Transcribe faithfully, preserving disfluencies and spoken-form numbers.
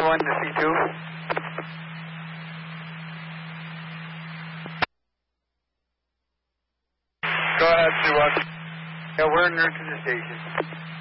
one to C two. Go ahead, C one. Yeah, we're en route to the station.